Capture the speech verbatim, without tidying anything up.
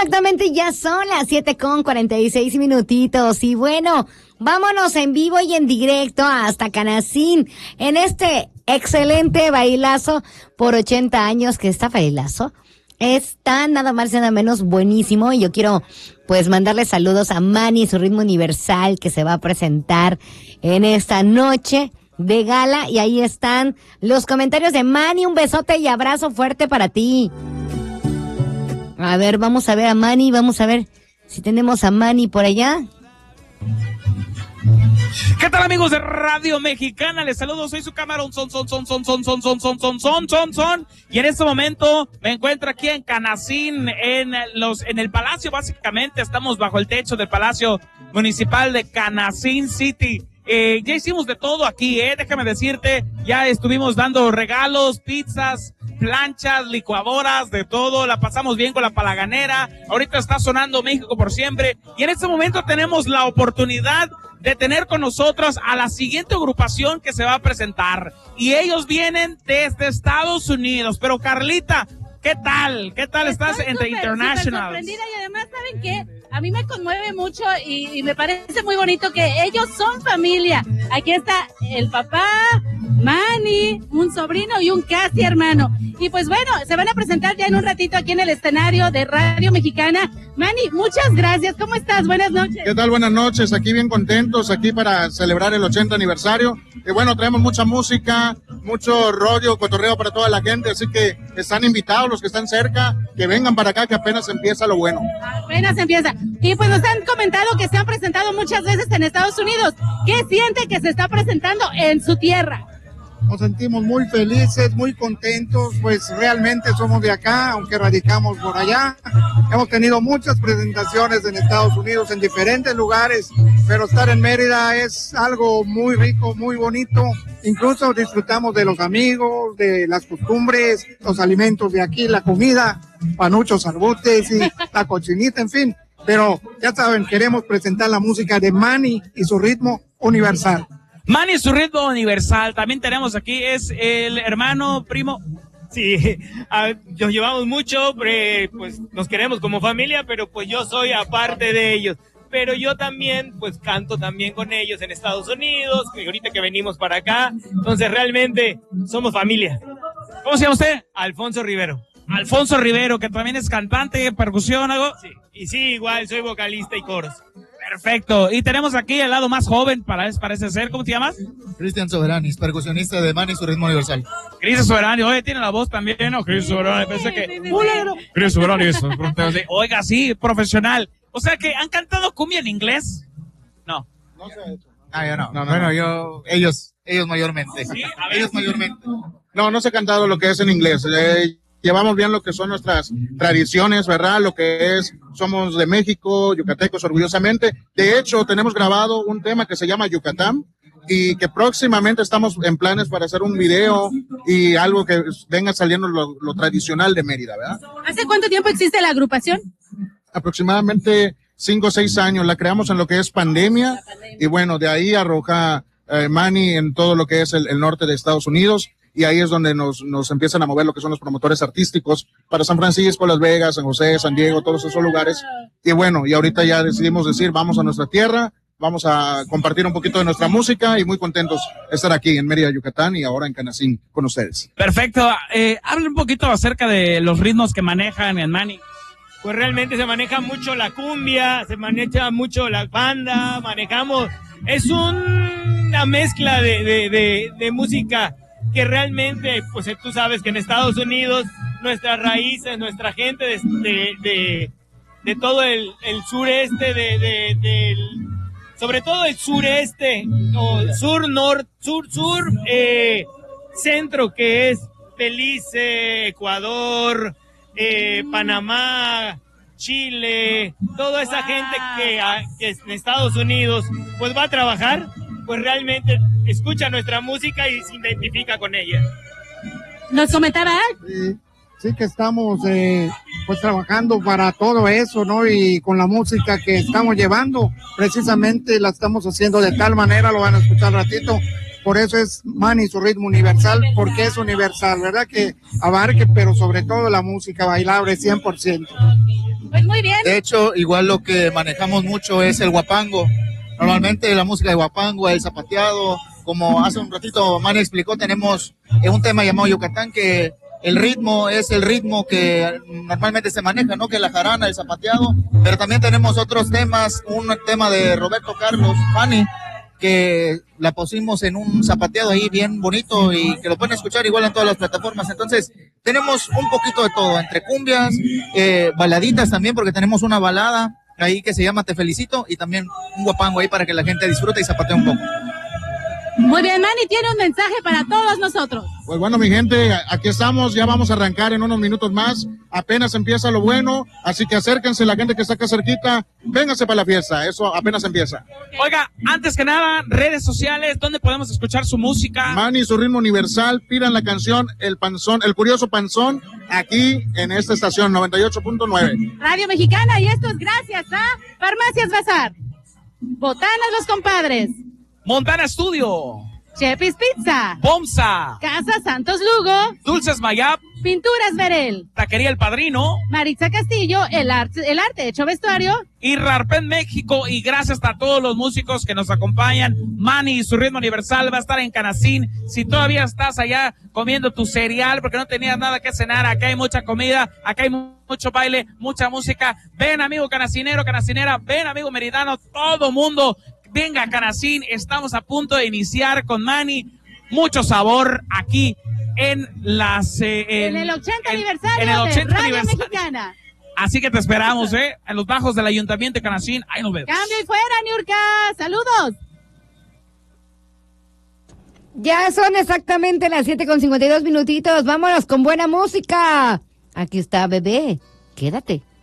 Exactamente, ya son las siete con cuarenta y seis minutitos. Y bueno, vámonos en vivo y en directo hasta Canacín en este excelente bailazo por ochenta años que está bailazo. Está nada más y nada menos buenísimo. Y yo quiero pues mandarle saludos a Manny, su ritmo universal, que se va a presentar en esta noche de gala. Y ahí están los comentarios de Manny. Un besote y abrazo fuerte para ti. A ver, vamos a ver a Manny, vamos a ver si tenemos a Manny por allá. ¿Qué tal, amigos de Radio Mexicana? Les saludo, soy su camarón son, son, son, son, son, son, son, son, son, son, son, son. Y en este momento me encuentro aquí en Canacín, en los, en el Palacio, básicamente. Estamos bajo el techo del Palacio Municipal de Canacín City. Eh, ya hicimos de todo aquí, eh, déjame decirte, ya estuvimos dando regalos, pizzas, planchas, licuadoras, de todo, la pasamos bien con la palaganera, ahorita está sonando México por siempre, y en este momento tenemos la oportunidad de tener con nosotros a la siguiente agrupación que se va a presentar, y ellos vienen desde Estados Unidos. Pero Carlita, ¿qué tal? ¿Qué tal Estoy estás en The súper, International? súper sorprendida, y además, ¿saben qué? A mí me conmueve mucho y, y me parece muy bonito que ellos son familia. Aquí está el papá, Manny, un sobrino y un casi hermano. Y pues bueno, se van a presentar ya en un ratito aquí en el escenario de Radio Mexicana. Manny, muchas gracias. ¿Cómo estás? Buenas noches. ¿Qué tal? Buenas noches. Aquí bien contentos, aquí para celebrar el ochenta aniversario. Y bueno, traemos mucha música, mucho rollo, cotorreo para toda la gente. Así que están invitados los que están cerca, que vengan para acá, que apenas empieza lo bueno. Apenas empieza. Y pues nos han comentado que se han presentado muchas veces en Estados Unidos. ¿Qué siente que se está presentando en su tierra? Nos sentimos muy felices, muy contentos, pues realmente somos de acá, aunque radicamos por allá. Hemos tenido muchas presentaciones en Estados Unidos, en diferentes lugares, pero estar en Mérida es algo muy rico, muy bonito. Incluso disfrutamos de los amigos, de las costumbres, los alimentos de aquí, la comida, panuchos, arbutes y la cochinita, en fin. Pero ya saben, queremos presentar la música de Manny y su ritmo universal. Manny, su ritmo universal. También tenemos aquí, es el hermano, primo. Sí, uh, nos llevamos mucho, eh, pues nos queremos como familia, pero pues yo soy aparte de ellos. Pero yo también, pues canto también con ellos en Estados Unidos, que ahorita que venimos para acá. Entonces realmente somos familia. ¿Cómo se llama usted? Alfonso Rivero. Alfonso Rivero, que también es cantante, percusión, algo. Sí, y sí, igual soy vocalista y coros. Perfecto. Y tenemos aquí el lado más joven, para, parece ser. ¿Cómo te llamas? Cristian Soberanis, percusionista de Manny y su ritmo universal. Cristian Soberanis, oye, tiene la voz también, ¿no? Cristian Soberanis, pensé que... Cristian Soberanis, oiga, sí, profesional. O sea que, ¿han cantado cumbia en inglés? No. No se ha hecho. Ah, yo no. no, no bueno, no. yo, ellos, ellos mayormente. Sí, a ver. Ellos mayormente. No, no se ha cantado lo que es en inglés. Eh, llevamos bien lo que son nuestras tradiciones, ¿verdad? Lo que es, somos de México, yucatecos orgullosamente. De hecho, tenemos grabado un tema que se llama Yucatán y que próximamente estamos en planes para hacer un video y algo que venga saliendo lo, lo tradicional de Mérida, ¿verdad? ¿Hace cuánto tiempo existe la agrupación? Aproximadamente cinco o seis años. La creamos en lo que es pandemia, pandemia. Y bueno, de ahí arroja eh, Manny en todo lo que es el, el norte de Estados Unidos. Y ahí es donde nos, nos empiezan a mover lo que son los promotores artísticos para San Francisco, Las Vegas, San José, San Diego, todos esos lugares. Y bueno, y ahorita ya decidimos decir, vamos a nuestra tierra, vamos a compartir un poquito de nuestra música y muy contentos de estar aquí en Mérida, Yucatán y ahora en Canacín con ustedes. Perfecto. Eh, hable un poquito acerca de los ritmos que manejan en Manny. Pues realmente se maneja mucho la cumbia, se maneja mucho la banda, manejamos, es un, una mezcla de, de, de, de música que realmente, pues tú sabes que en Estados Unidos, nuestras raíces, nuestra gente de, de, de, de todo el, el sureste, de, de, de, sobre todo el sureste, o sur, norte, sur, sur, eh, centro, que es Belice, Ecuador, eh, Panamá, Chile, toda esa gente que, a, que en Estados Unidos, pues va a trabajar, pues realmente escucha nuestra música y se identifica con ella. ¿Nos comentaba? Sí, sí que estamos eh, pues trabajando para todo eso, ¿no? Y con la música que estamos llevando, precisamente la estamos haciendo de tal manera, lo van a escuchar al ratito, por eso es Manny, su ritmo universal, porque es universal, ¿verdad? Que abarque, pero sobre todo la música bailable cien por ciento. Pues muy bien. De hecho, igual lo que manejamos mucho es el guapango. Normalmente la música de guapango, el zapateado, como hace un ratito Mani explicó, tenemos un tema llamado Yucatán que el ritmo es el ritmo que normalmente se maneja, ¿no? Que la jarana, el zapateado, pero también tenemos otros temas, un tema de Roberto Carlos, Fanny, que la pusimos en un zapateado ahí bien bonito y que lo pueden escuchar igual en todas las plataformas. Entonces tenemos un poquito de todo, entre cumbias, eh, baladitas también, porque tenemos una balada ahí que se llama Te Felicito, y también un guapango ahí para que la gente disfrute y zapatee un poco. Muy bien, Manny tiene un mensaje para todos nosotros. Pues bueno, mi gente, aquí estamos, ya vamos a arrancar en unos minutos más, apenas empieza lo bueno, así que acérquense, la gente que está acá cerquita, vénganse para la fiesta, eso apenas empieza. Oiga, antes que nada, redes sociales, ¿dónde podemos escuchar su música? Manny, su ritmo universal, pidan la canción El Panzón, El Curioso Panzón, aquí en esta estación noventa y ocho punto nueve. Radio Mexicana, y esto es gracias a Farmacias Bazar, Botanas Los Compadres, Montana Studio, Chepis Pizza, Bomsa, Casa Santos Lugo, Dulces Mayap, Pinturas Verel, Taquería El Padrino, Maritza Castillo, el arte, el arte hecho vestuario, y Rarpen México. Y gracias a todos los músicos que nos acompañan. Manny y su ritmo universal va a estar en Canacín. Si todavía estás allá comiendo tu cereal porque no tenías nada que cenar, acá hay mucha comida, acá hay mucho baile, mucha música. Ven, amigo canacinero, canacinera, ven, amigo meridano, todo mundo. Venga, Canacín, estamos a punto de iniciar con Manny. Mucho sabor aquí en las... Eh, en, en el ochenta en, aniversario en el ochenta de Radio aniversario. Mexicana. Así que te esperamos, ¿eh? En los bajos del Ayuntamiento de Canacín. Ahí nos vemos. Cambio y fuera, Niurka. Saludos. Ya son exactamente las siete con cincuenta y dos minutitos. Vámonos con buena música. Aquí está, bebé. Quédate.